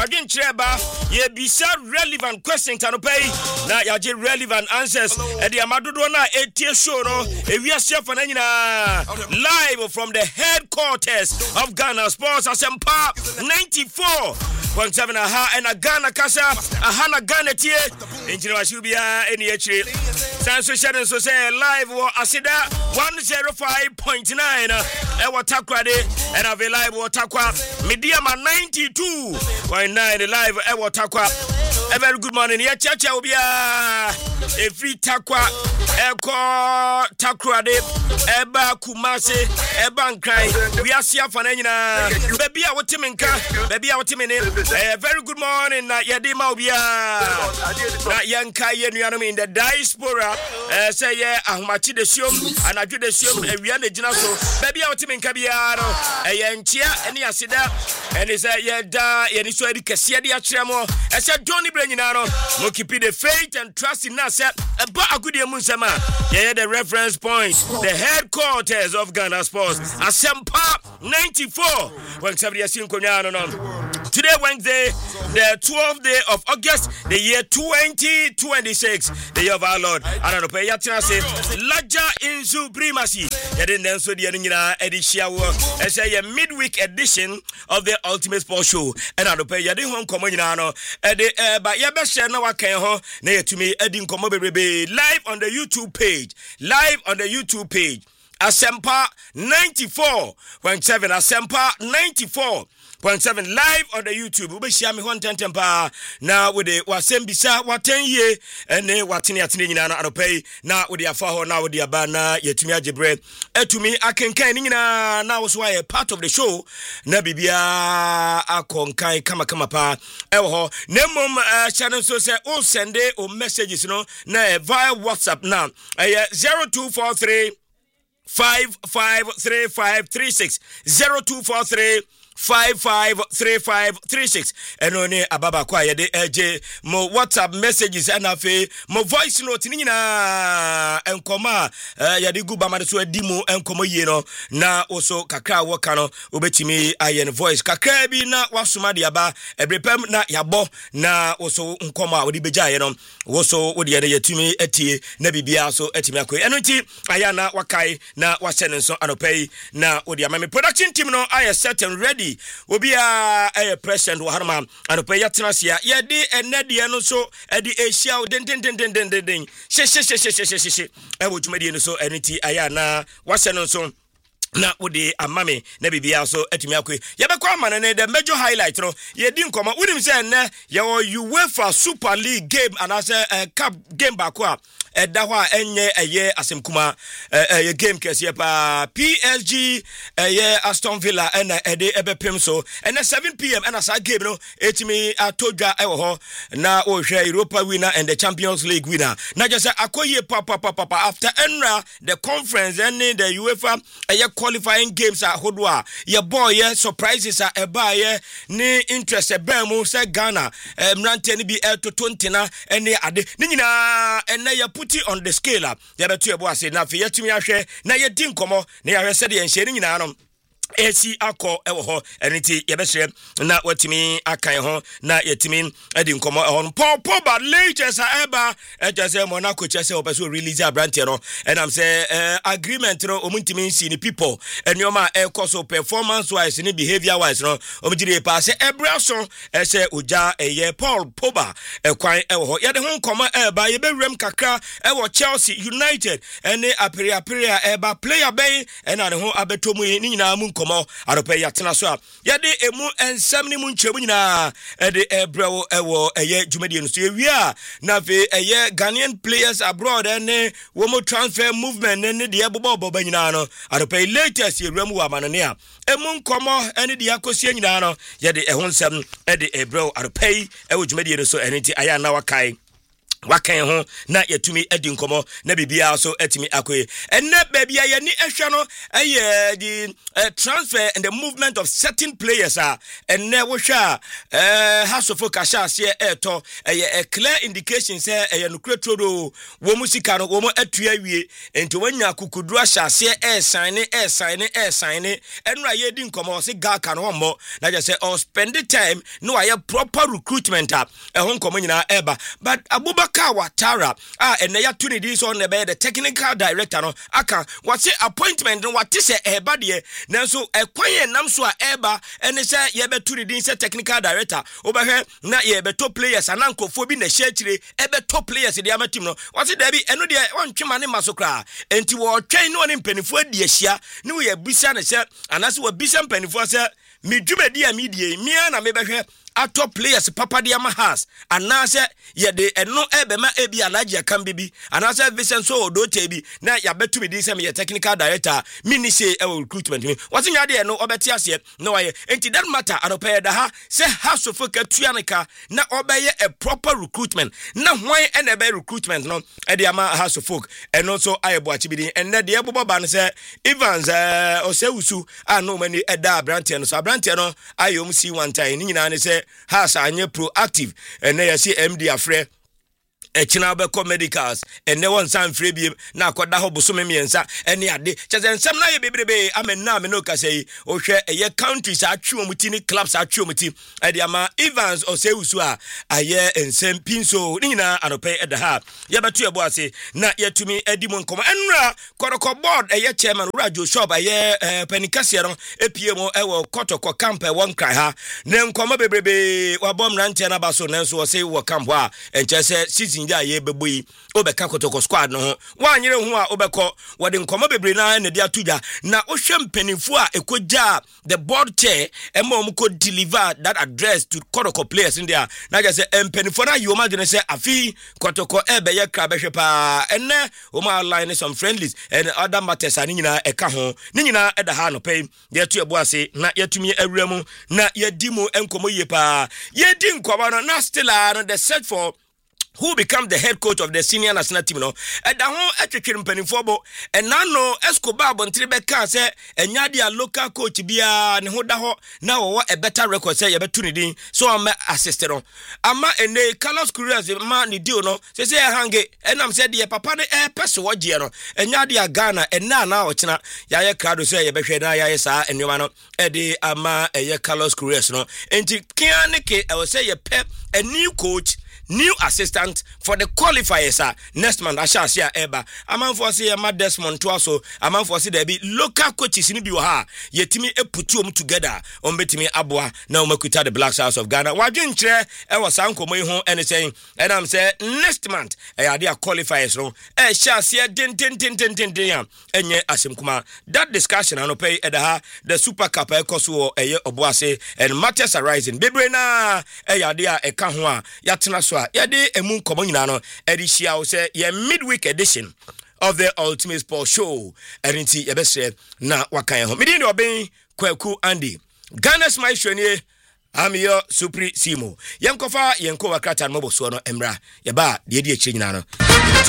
wadwen chireba ye bisa relevant questions anopay na ya ge relevant answers e de amadodo na etie show no ewiase fa na nyina live from the headquarters of Ghana Sports Asempa 94.7 aha and Ghana Kasa aha Ghana tie engineer Shubia eni achire sanso share so say live wo asida 105.9 e watakwade and available watakwa media ma 92.9 live e watakwa. A very good morning. Ya chacha obia every takwa eko takrade eba kumase eba nkrai we are here for na baby a wotimenka baby a wotimene. A very good morning na yadima obia na yanka yenuanom in the diaspora say ye ahmachi de siom anadwo de siom awia na gina so baby a wotimenka bia no yentia ene aseda ene say ye da ye ni so edi kese de akyeremo e say Johnny Nyinaro mo keep the faith and trust in us about agudie munsema yeah the reference point the headquarters of Ghana Sports Asempa 94.7 no. Today Wednesday the 12th day of August the year 2026 the year of our Lord and pay yatina say larger in supremacy yadin den so de nyina edishia wo say a midweek edition of the Ultimate Sports Show and pay yadin hon komo nyina no e ba ya be share na wakan ho na yetumi edi nkomo bebrebe live on the YouTube page Asempa 94.7 Asempa 94.7 live on the YouTube. Ube share me hon tentempa na wode wasembisa watenye ene watene atene nyina na adopay na wode afa ho na wode aba na yetumi agebre etumi akenkan nyina na wo so a part of the show na bibia akonkan kama pa ewo ho na mom channel so say o send o messages no na via WhatsApp na 0243 553536 0243 553536 enone ababa kwa yede eje mo WhatsApp messages anafe mo voice note ni nyina enkoma yede guba made so adimu enkomo yie no na oso kakra wo ka no obetimi ayen voice kakra bi na wasoma de aba ebrepam na yabo na oso nkoma a wodi bejaye no woso wodi yede yetumi etie na bibia so etimi akoy enoti aya na wakai na wasene so anopay na wodi amame production team no aye set and ready obia president wa harma anope yatrasia ye de enade no so e de asia den she e wo dwumade no so eniti aya na wase no so na wode amame na bibia so atumi akwe yebekwa amane ne the major highlight no ye di nkoma wodim se ne ye UEFA Super League game anase cup game bakwa eda ho a enye eye asemkuma ye game kese pa PSG ye Aston Villa na ede ebepem so na 7 p.m. na sa game no etimi atodwa ewo ho na o hwe Europa winner and the Champions League winner na just akoye papa after enra the conference and the UEFA ye qualifying games are hodwa ye boy ye surprises are eba ye ni interest eba mu se Ghana mrante ni bi to 20 na ene ade ni nyina ene ye put it on the scale up ye beto ebo ase na fe yetumi ahwe na ye di nkomo na ye hwe se de ye nhye ni nyina no esi akọ ewo ho eniti yebehye na watimi akan ho na yetimi edi nkomo ho pop but latest eba ejase Monaco chese opeso release abrante no and am say agreement no omuntimi nsi ni people enioma ekoso performance wise ni behavior wise no omjire pa se ebraso ese oja eye Paul Pogba ekwan ewo ho yede ho nkomo eba yebewrem kakra ewo Chelsea United ene apere eba player ben ena ne ho abetomu ni nyina mu komo arope yatena so yade emu ensem ni mu nchemu nyina ede ebrewo ewo eye dwumade no so ewia na fe eye Ghanaian players abroad ene wo mo transfer movement ene de ebobo nyina no arope latest ewram wa manane a emu nkomo ene de akosie nyina no yade ehonsem ede ebrewo arope ewo dwumade no so ene ti aya na wakai wakan ho na yetumi edi nkomo na bibia so etimi akoe enne babia ye ni ehwe no the transfer and the movement of certain players enne wo hwa hasofo kasha ase eto a clear indication say nukure trodo wo musika no wo atua wie enti wanya kukudu ahya ase sign enra ye di nkomo se gaka no hombo na je say spend the time no aye proper recruitment ho nkomo nyina eba but Abubakar Watara and ya tuni this on the technical director no aka what say appointment no what say eba de nanso ekwan nam so eba ene say ye betuni din say technical director obehwe na ye beto players anankofo bi na hye ebe top players de amatim no what say there be eno de ontwema ne masokra enti wo twen no ne mpanifo adi ahia ne wo ye bisa ne say anase wo bisa mpanifo say medwumadi a medie mia na mebehwe ato players papa de amahas anase ye de eno ebema ebi alaji akam bibi anase Vincent so odote bi na ya betumi di se me technical director mini say recruitment me wasinya de no obeti ase no waye enti that matter anope da ha say house of tuaneka na obeye a proper recruitment na hwan ene be recruitment no e de ama house of folk eno so ayebo achibidi enne de ebobo ba no say Evans osewusu no mani eda brantie no so brantie no ayom si one time ni nyina ne say has anye proactive and na yesi MD afre echina be medicals and ne won san free bi na akoda ho bosome miensa ene ade cheze nsem na ye bebrebe amenna me no kasei o hwe eye countries atwe omuti ni clubs atwe omuti e de ama Evans osewusu aye ensem pinso nina anope eda ha ye beto ebo ase na yetumi edimo nkomo enra koroko board eye chairman radio shop aye panikase no epie mo ewo kotoko camp won krai ha ne nkomo bebrebe wabom rante na baso nenso o sei wo camp ha enchese season ya ye beboyi obeka kotoko squad no wanyere hu a obekọ wode nkomo bebre na ne dia tuja na ohwe mpanifo a ekoja the board chair emom ko deliver that address to kotoko players in there na je say mpanifo na yoma de say afi kotoko ebe ye kra behwe pa enne o ma line some friendlies and other matters ani nyina eka ho ni nyina eda ha no pay ye tu ebo ase na yetumi awuramu na yedimo enkomo ye pa yedi nkomo no na still no the search for who become the head coach of the senior national team no eda ho atwetwe mpanifo bo enano Escobar bontire beka se enyade a local coach bia ne ho da ho na wo a better record say ye betu ne din so am assist no ama ene Carlos Cruz ma ne deal no se hange enam se de papa ne pese wo je no enyade a Ghana ena na o kina ya ye crowd so ye behwe na ya ye sa enwoma no ede ama ye Carlos Cruz no enti kianike e wo say ye pep a new coach new assistant for the qualifiers next month ashasia eba amanfo se ma Desmond Twaso amanfo se there be local coaches ni bi wo ha yetimi eputu together on betimi aboa na omakuta the Black Stars of Ghana wadwen kire e wo sankomo yi ho ene sen and am say next month e ade a qualifiers no e shasia den ya enye asemkuma that discussion anope e da ha the Super Cup e koso eye oboase and matters arising bebre na e ade a e ka ho a yatena so yade emu nkomo nyina no edihia wo se ye midweek edition of the Ultimate Sport Show erinti ye bese na wakan ho medi ne oben Kwaku Andy Ghana's my shoni Amiyo Supri Simo yenkofa yenko wakrata no boso no emra ye ba de edi echi nyina no